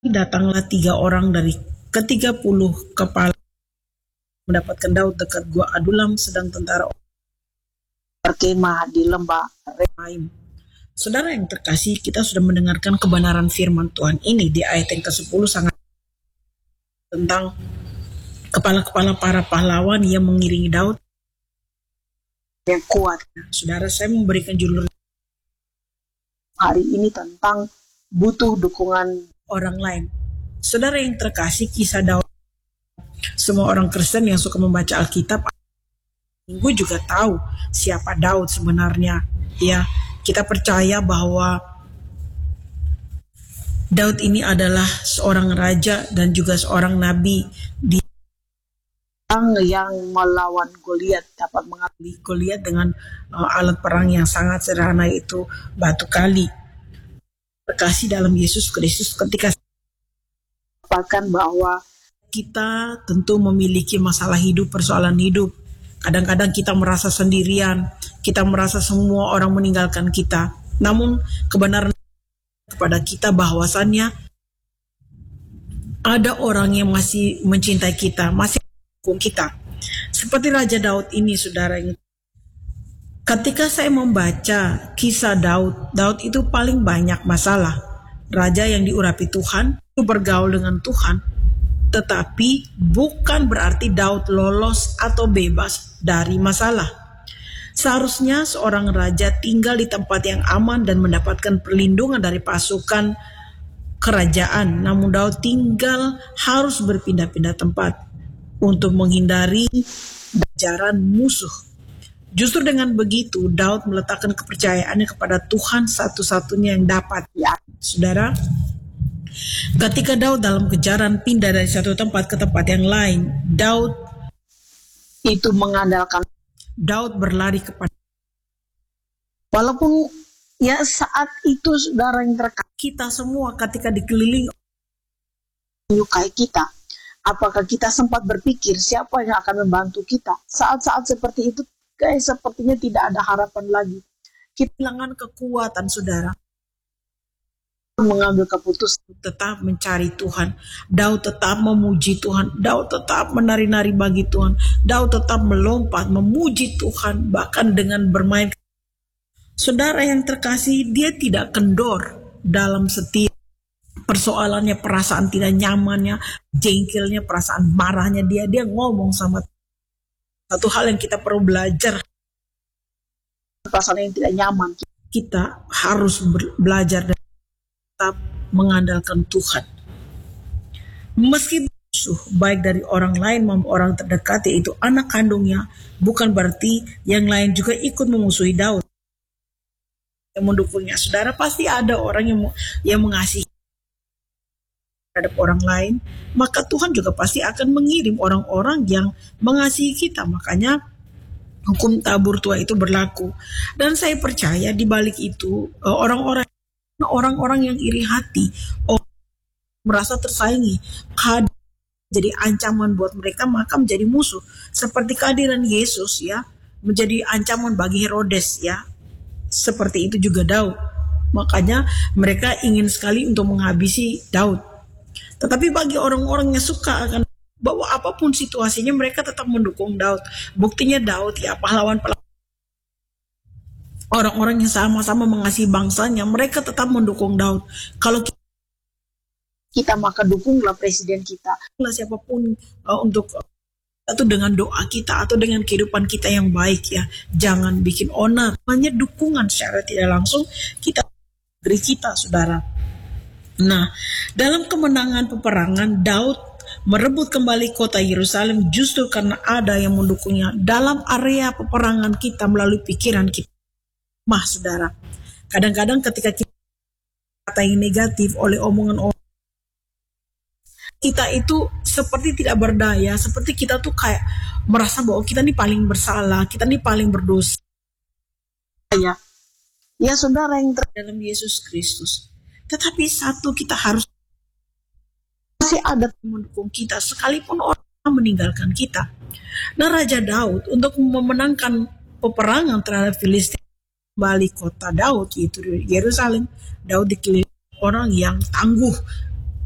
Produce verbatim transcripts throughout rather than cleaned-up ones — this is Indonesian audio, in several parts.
Datanglah tiga orang dari ketiga puluh kepala mendapatkan Daud dekat gua Adulam, sedang tentara berkemah di lembah Refaim. Saudara yang terkasih, kita sudah mendengarkan kebenaran firman Tuhan ini di ayat yang kesepuluh, sangat tentang kepala-kepala para pahlawan yang mengiringi Daud yang kuat. Saudara, saya memberikan judul hari ini tentang butuh dukungan orang lain. Saudara yang terkasih, kisah Daud, semua orang Kristen yang suka membaca Alkitab Minggu juga tahu siapa Daud sebenarnya. Ya, kita percaya bahwa Daud ini adalah seorang raja dan juga seorang nabi di yang melawan Goliat, dapat mengalahkan Goliat dengan uh, alat perang yang sangat sederhana, itu batu kali. Terkasih dalam Yesus Kristus, ketika katakan bahwa kita tentu memiliki masalah hidup, persoalan hidup. Kadang-kadang kita merasa sendirian, kita merasa semua orang meninggalkan kita. Namun kebenaran kepada kita bahwasannya ada orang yang masih mencintai kita, masih mendukung kita. Seperti Raja Daud ini, saudara. Ketika saya membaca kisah Daud, Daud itu paling banyak masalah. Raja yang diurapi Tuhan, itu bergaul dengan Tuhan. Tetapi bukan berarti Daud lolos atau bebas dari masalah. Seharusnya seorang raja tinggal di tempat yang aman dan mendapatkan perlindungan dari pasukan kerajaan. Namun Daud tinggal harus berpindah-pindah tempat untuk menghindari jaran musuh. Justru dengan begitu, Daud meletakkan kepercayaannya kepada Tuhan satu-satunya yang dapat. Ya, saudara, ketika Daud dalam kejaran pindah dari satu tempat ke tempat yang lain, Daud itu mengandalkan, Daud berlari kepada, walaupun ya saat itu saudara yang terkait, kita semua ketika dikelilingi menyukai kita, apakah kita sempat berpikir siapa yang akan membantu kita? Saat-saat seperti itu, guys, sepertinya tidak ada harapan lagi. Kita kehilangan kekuatan, saudara. Mengambil keputusan tetap mencari Tuhan. Daud tetap memuji Tuhan. Daud tetap menari-nari bagi Tuhan. Daud tetap melompat memuji Tuhan, bahkan dengan bermain. Saudara yang terkasih, dia tidak kendor dalam setiap persoalannya, perasaan tidak nyamannya, jengkelnya, perasaan marahnya, dia dia ngomong sama Tuhan. Satu hal yang kita perlu belajar, perasaan yang tidak nyaman, kita harus belajar dan tetap mengandalkan Tuhan. Meski musuh baik dari orang lain maupun orang terdekat, yaitu anak kandungnya, bukan berarti yang lain juga ikut memusuhi Daud, yang mendukungnya. Saudara, pasti ada orang yang yang mengasihi terhadap orang lain, maka Tuhan juga pasti akan mengirim orang-orang yang mengasihi kita. Makanya hukum tabur tua itu berlaku. Dan saya percaya di balik itu orang-orang orang-orang yang iri hati, orang merasa tersaingi, jadi ancaman buat mereka, maka menjadi musuh. Seperti kehadiran Yesus, ya, menjadi ancaman bagi Herodes, ya. Seperti itu juga Daud. Makanya mereka ingin sekali untuk menghabisi Daud. Tetapi bagi orang-orang yang suka akan bahwa apapun situasinya, mereka tetap mendukung Daud. Buktinya Daud, ya, pahlawan-pahlawan, orang-orang yang sama-sama mengasihi bangsanya, mereka tetap mendukung Daud. Kalau kita, kita maka dukunglah presiden kita, siapapun uh, untuk uh, atau dengan doa kita atau dengan kehidupan kita yang baik, ya. Jangan bikin onar. Hanya dukungan secara tidak langsung kita negeri kita, saudara. Nah, dalam kemenangan peperangan, Daud merebut kembali kota Yerusalem justru karena ada yang mendukungnya. Dalam area peperangan kita melalui pikiran kita, mah saudara, kadang-kadang ketika kita kata yang negatif oleh omongan orang, kita itu seperti tidak berdaya, seperti kita tuh kayak merasa bahwa kita nih paling bersalah, kita nih paling berdosa. Ya, ya saudara yang dalam Yesus Kristus. Tetapi satu, kita harus masih ada mendukung kita sekalipun orang meninggalkan kita. Nah, Raja Daud untuk memenangkan peperangan terhadap Filistin kembali kota Daud, yaitu Yerusalem, Daud dikelilingi orang yang tangguh,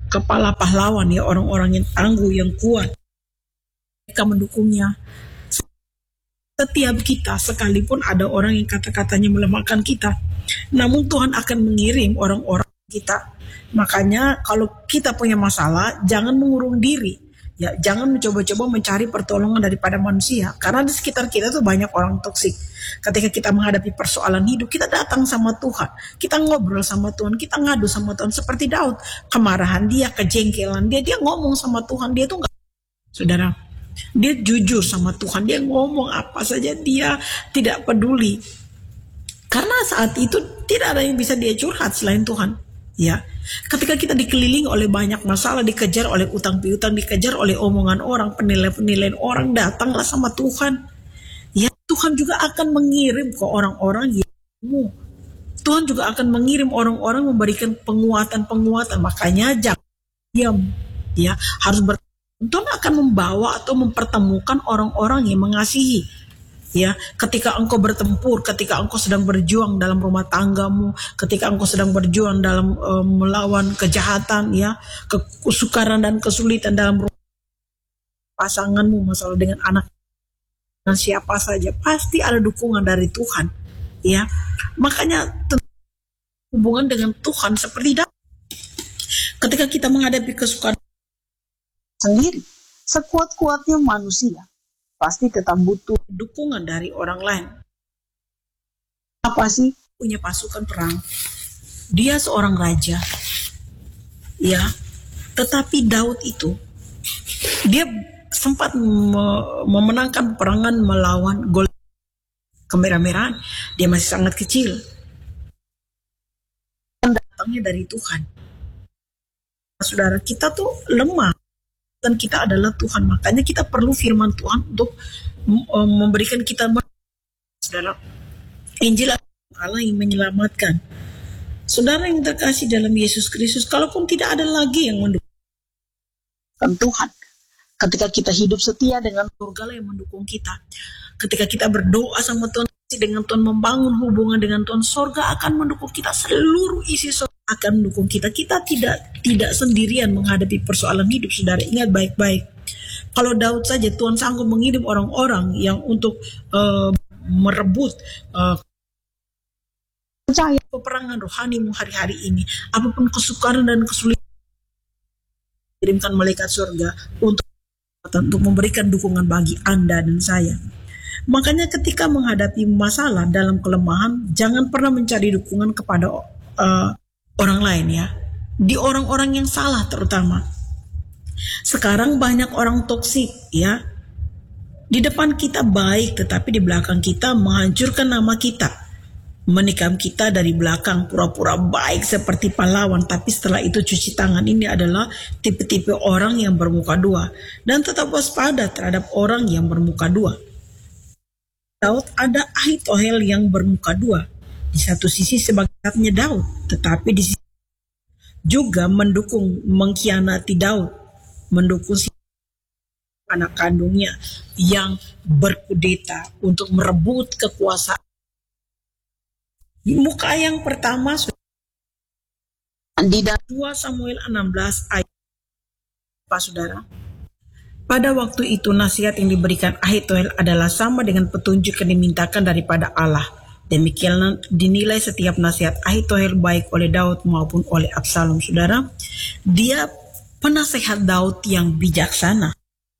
kepala pahlawan ya, orang-orang yang tangguh, yang kuat. Mereka mendukungnya. Setiap kita, sekalipun ada orang yang kata-katanya melemahkan kita, namun Tuhan akan mengirim orang-orang kita. Makanya kalau kita punya masalah, jangan mengurung diri. Ya, jangan mencoba-coba mencari pertolongan daripada manusia. Karena di sekitar kita tuh banyak orang toksik. Ketika kita menghadapi persoalan hidup, kita datang sama Tuhan. Kita ngobrol sama Tuhan, kita ngadu sama Tuhan. Seperti Daud, kemarahan dia, kejengkelan dia, dia ngomong sama Tuhan. Dia tuh gak, saudara, dia jujur sama Tuhan. Dia ngomong apa saja, dia tidak peduli. Karena saat itu tidak ada yang bisa dia curhat selain Tuhan. Ya, ketika kita dikelilingi oleh banyak masalah, dikejar oleh utang piutang, dikejar oleh omongan orang, penilaian-penilaian orang, datanglah sama Tuhan. Ya, Tuhan juga akan mengirim ke orang-orang yang Tuhan juga akan mengirim orang-orang memberikan penguatan-penguatan. Makanya jangan diam. Ya, harus ber Tuhan akan membawa atau mempertemukan orang-orang yang mengasihi. Ya, ketika engkau bertempur, ketika engkau sedang berjuang dalam rumah tanggamu, ketika engkau sedang berjuang dalam uh, melawan kejahatan, ya, kesukaran dan kesulitan dalam rumah pasanganmu, masalah dengan anak, dan siapa saja, pasti ada dukungan dari Tuhan. Ya, makanya hubungan dengan Tuhan seperti Daud. Ketika kita menghadapi kesukaran sendiri, sekuat-kuatnya manusia pasti tetap butuh dukungan dari orang lain. Apa sih? Punya pasukan perang. Dia seorang raja. Ya. Tetapi Daud itu, dia sempat memenangkan peperangan melawan Goliat. Kemerah-merahan. Dia masih sangat kecil. Datangnya dari Tuhan. Saudara, kita tuh lemah. Dan kita adalah Tuhan, makanya kita perlu firman Tuhan untuk memberikan kita, saudara, Injil Allah yang menyelamatkan. Saudara yang terkasih dalam Yesus Kristus, kalaupun tidak ada lagi yang mendukung Tuhan, ketika kita hidup setia dengan surga yang mendukung kita, ketika kita berdoa sama Tuhan, dengan Tuhan, membangun hubungan dengan Tuhan, surga akan mendukung kita, seluruh isi surga akan mendukung kita. Kita tidak tidak sendirian menghadapi persoalan hidup, saudara. Ingat baik-baik. Kalau Daud saja, Tuhan sanggup mengirim orang-orang yang untuk uh, merebut uh, percaya peperangan rohanimu hari-hari ini. Apapun kesukaran dan kesulitan, kirimkan malaikat surga untuk untuk memberikan dukungan bagi Anda dan saya. Makanya ketika menghadapi masalah dalam kelemahan, jangan pernah mencari dukungan kepada uh, orang lain, ya. Di orang-orang yang salah terutama. Sekarang banyak orang toksik, ya. Di depan kita baik, tetapi di belakang kita menghancurkan nama kita. Menikam kita dari belakang, pura-pura baik seperti pahlawan, tapi setelah itu cuci tangan. Ini adalah tipe-tipe orang yang bermuka dua. Dan tetap waspada terhadap orang yang bermuka dua. Daud ada Ahitohel yang bermuka dua. Di satu sisi sebagai Daud, tetapi di sisi juga mendukung, mengkhianati Daud, mendukung si anak kandungnya yang berkudeta untuk merebut kekuasaan. Di muka yang pertama, di dua Samuel enam belas ayat apa, saudara? Pada waktu itu nasihat yang diberikan Ahitohel adalah sama dengan petunjuk yang dimintakan daripada Allah. Demikian dinilai setiap nasihat Ahitohel baik oleh Daud maupun oleh Absalom, saudara. Dia penasehat Daud yang bijaksana.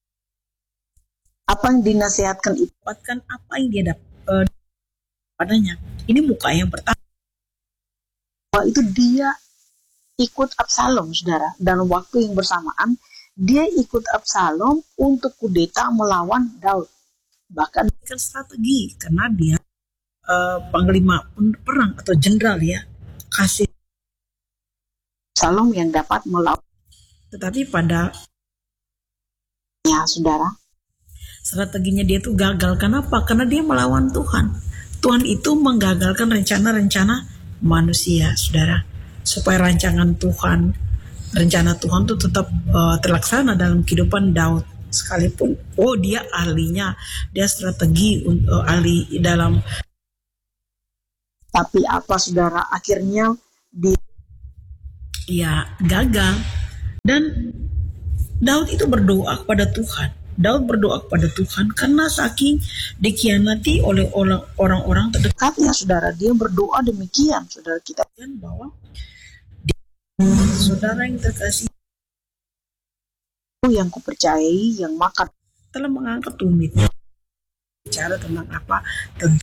Apa yang dinasihatkan itu, dapatkan apa yang dia dapat uh, padanya. Ini muka yang pertama. Itu dia ikut Absalom, saudara. Dan waktu yang bersamaan, dia ikut Absalom untuk kudeta melawan Daud. Bahkan strategi, karena dia Uh, panglima perang atau jenderal, ya, kasih Absalom yang dapat melawan. Tetapi pada ya, saudara, strateginya dia tuh gagal. Kenapa? Karena dia melawan Tuhan. Tuhan itu menggagalkan rencana-rencana manusia, saudara, supaya rancangan Tuhan, rencana Tuhan tuh tetap uh, terlaksana dalam kehidupan Daud. Sekalipun oh dia ahlinya, dia strategi uh, ahli dalam. Tapi apa, saudara, akhirnya dia ya gagal. Dan Daud itu berdoa kepada Tuhan. Daud berdoa kepada Tuhan karena saking dikhianati oleh orang-orang terdekatnya, saudara. Dia berdoa demikian, saudara. Kita lihat bahwa saudara yang terkasih, yang kupercayai, yang makan, telah mengangkat tumit. Bicara tentang apa? Tentang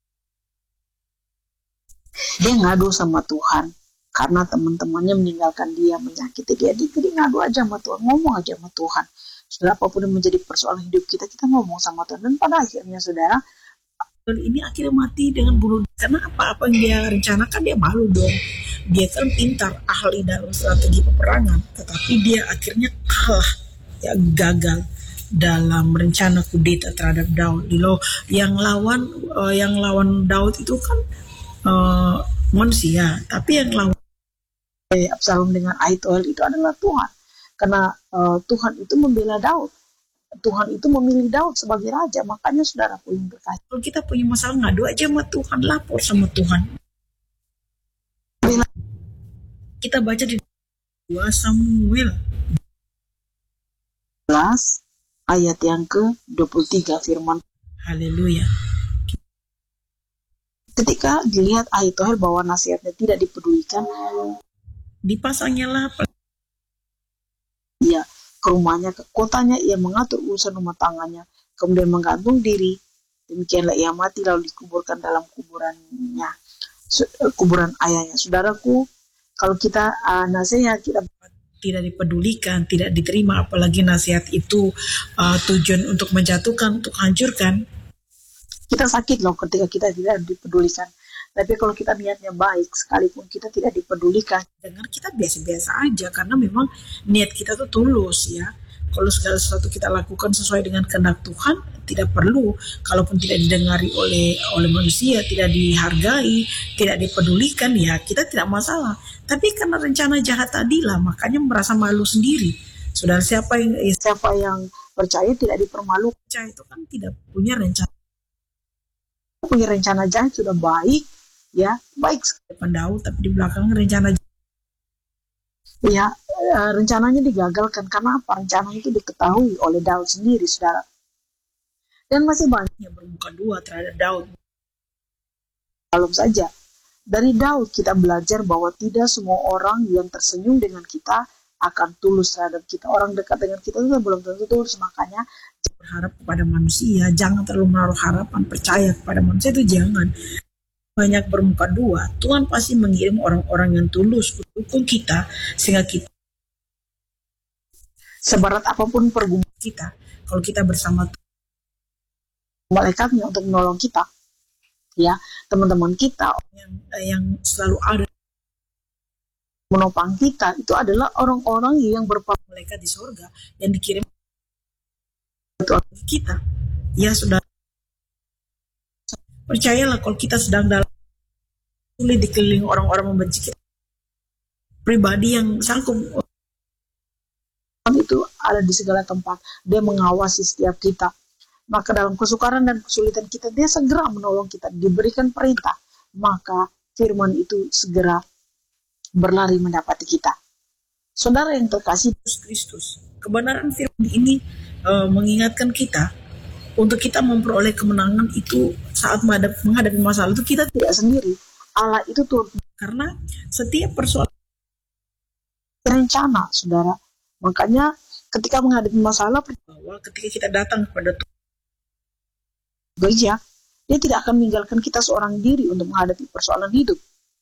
dia ngadu sama Tuhan karena teman-temannya meninggalkan dia, menyakiti dia. Dia jadi ngadu aja sama Tuhan, ngomong aja sama Tuhan. Saudara, apapun yang menjadi persoalan hidup kita, kita ngomong sama Tuhan. Dan pada akhirnya, saudara, ini akhirnya mati dengan bunuh. Karena apa-apa yang dia rencanakan, dia malu dong. Dia kan pintar, ahli dalam strategi peperangan. Tetapi dia akhirnya kalah, ya gagal dalam rencana kudeta terhadap Daud. Loh, yang lawan uh, yang lawan Daud itu kan uh, manusia. Tapi yang lawan Absalom dengan Ahitophel itu adalah Tuhan. Karena uh, Tuhan itu membela Daud. Tuhan itu memilih Daud sebagai raja. Makanya saudaraku yang berkasih, kalau kita punya masalah, ngadu aja sama Tuhan, lapor sama Tuhan. Kita baca di dua Samuel sebelas ayat yang ke dua puluh tiga, firman. Haleluya. Ketika dilihat Ahitophel bahwa nasihatnya tidak dipedulikan, dipasangnya lah ia ke rumahnya, ke kotanya, ia mengatur urusan rumah tangganya, kemudian menggantung diri. Demikianlah ia mati lalu dikuburkan dalam kuburannya, kuburan ayahnya. Saudaraku, kalau kita uh, nasihat kita tidak dipedulikan, tidak diterima, apalagi nasihat itu uh, tujuan untuk menjatuhkan, untuk hancurkan, kita sakit loh ketika kita tidak dipedulikan. Tapi kalau kita niatnya baik, sekalipun kita tidak dipedulikan, dengar kita biasa-biasa aja, karena memang niat kita tuh tulus ya. Kalau segala sesuatu kita lakukan sesuai dengan kehendak Tuhan, tidak perlu, kalaupun tidak didengari oleh oleh manusia, tidak dihargai, tidak dipedulikan, ya kita tidak masalah. Tapi karena rencana jahat tadi lah, makanya merasa malu sendiri. Saudara, siapa yang eh, siapa yang percaya tidak dipermalukan, percaya itu kan tidak punya rencana. Punya rencana jahat sudah baik, ya baik depan Daud, tapi di belakang rencana ya rencananya digagalkan. Karena apa? Rencana itu diketahui oleh Daud sendiri, saudara. Dan masih banyak yang bermuka dua terhadap Daud. Belum saja dari Daud kita belajar bahwa tidak semua orang yang tersenyum dengan kita akan tulus terhadap kita. Orang dekat dengan kita itu belum tentu tulus. Makanya jangan berharap kepada manusia, jangan terlalu menaruh harapan percaya kepada manusia, itu jangan. Banyak bermuka dua, Tuhan pasti mengirim orang-orang yang tulus untuk dukung kita, sehingga kita, seberat apapun pergumulan kita, kalau kita bersama malaikatnya untuk menolong kita, ya teman-teman kita yang, yang selalu ada menopang kita, itu adalah orang-orang yang berpangkat malaikat di surga yang dikirim untuk kita. Ya sudah, percayalah kalau kita sedang dalam sulit dikelilingi orang-orang membenci kita, pribadi yang sanggup itu ada di segala tempat, dia mengawasi setiap kita. Maka dalam kesukaran dan kesulitan kita, dia segera menolong kita. Diberikan perintah, maka firman itu segera berlari mendapati kita. Saudara yang terkasih Yesus Kristus, kebenaran firman ini uh, mengingatkan kita untuk kita memperoleh kemenangan itu saat menghadapi masalah itu kita tidak sendiri. Allah itu turut, karena setiap persoalan rencana, saudara. Makanya ketika menghadapi masalah, bahwa ketika kita datang kepada Tuhan gereja, dia tidak akan meninggalkan kita seorang diri untuk menghadapi persoalan hidup.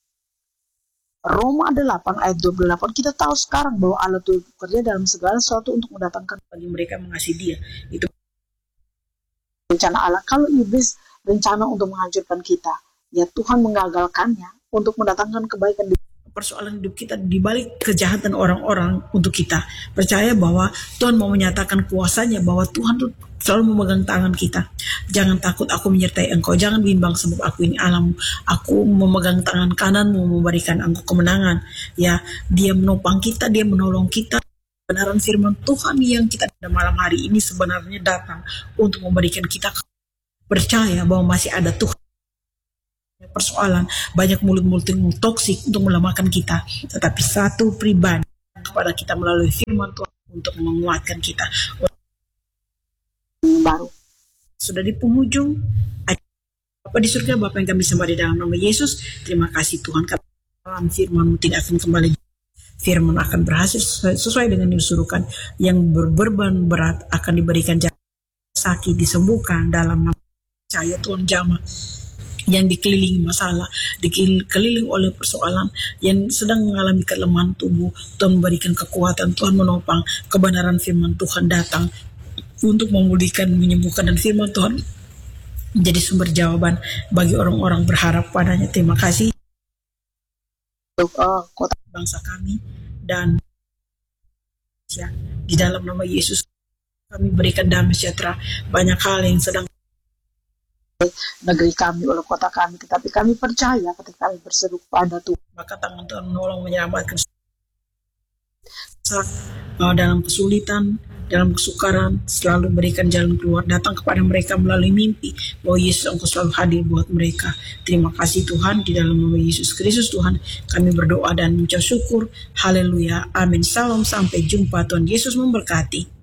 Roma delapan ayat dua puluh delapan, kita tahu sekarang bahwa Allah turut bekerja dalam segala sesuatu untuk mendatangkan bagi mereka mengasihi dia. Itu rencana Allah. Kalau iblis rencana untuk menghancurkan kita, ya Tuhan mengagalkannya untuk mendatangkan kebaikan di persoalan hidup kita, di balik kejahatan orang-orang untuk kita. Percaya bahwa Tuhan mau menyatakan kuasanya, bahwa Tuhan tuh selalu memegang tangan kita. Jangan takut, aku menyertai engkau. Jangan bimbang sebab aku ini Allahmu. Aku memegang tangan kananmu, memberikan engkau kemenangan. Ya, dia menopang kita, dia menolong kita. Kebenaran firman Tuhan yang kita pada malam hari ini sebenarnya datang untuk memberikan kita percaya bahwa masih ada Tuhan. Persoalan banyak mulut-mulut yang toksik untuk melemahkan kita, tetapi satu pribadi kepada kita melalui firman Tuhan untuk menguatkan kita. Yang baru sudah di penghujung. Bapa di surga, Bapa yang kami sembah di dalam nama Yesus, terima kasih Tuhan, dalam firman-Mu tidak akan kembali. Firman akan berhasil sesuai dengan yang disuruhkan. Yang berbeban berat akan diberikan jalan, sakit disembuhkan dalam nama percaya Tuhan. Jamaah yang dikelilingi masalah, dikelilingi oleh persoalan, yang sedang mengalami kelemahan tubuh, Tuhan memberikan kekuatan, Tuhan menopang, kebenaran firman Tuhan datang untuk memulihkan, menyembuhkan, dan firman Tuhan menjadi sumber jawaban bagi orang-orang berharap padanya. Terima kasih untuk uh, kota bangsa kami dan ya, di dalam nama Yesus kami berikan damai sejahtera. Banyak hal yang sedang negeri kami, oleh kota kami, tetapi kami percaya ketika kami berseru pada Tuhan, maka tangan Tuhan menolong, menyelamatkan uh, dalam kesulitan, dalam kesukaran, selalu berikan jalan keluar, datang kepada mereka melalui mimpi bahwa Yesus Engkau selalu hadir buat mereka. Terima kasih Tuhan, di dalam nama Yesus Kristus Tuhan kami berdoa dan mengucap syukur. Haleluya, amin. Salam, sampai jumpa. Tuhan Yesus memberkati.